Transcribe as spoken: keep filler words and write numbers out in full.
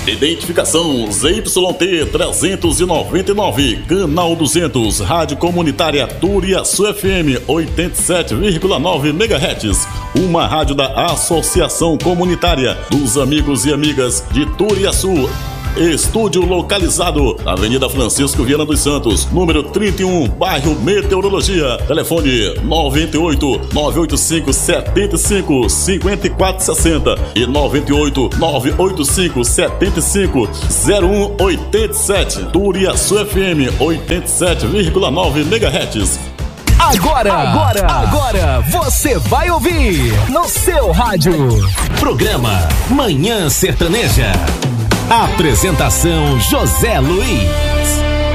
Identificação Z Y T trezentos e noventa e nove, canal duzentos, rádio comunitária Turiaçu F M oitenta e sete vírgula nove megahertz, uma rádio da Associação Comunitária dos Amigos e Amigas de Turiaçu. Estúdio localizado na Avenida Francisco Viana dos Santos, número trinta e um, bairro Meteorologia. Telefone nove oito nove oito cinco sete cinco cinco quatro seis zero e nove oito nove oito cinco sete cinco zero um oito sete. Turiaçu F M oitenta e sete vírgula nove megahertz. Agora, agora, agora você vai ouvir no seu rádio. Programa Manhã Sertaneja. Apresentação José Luiz.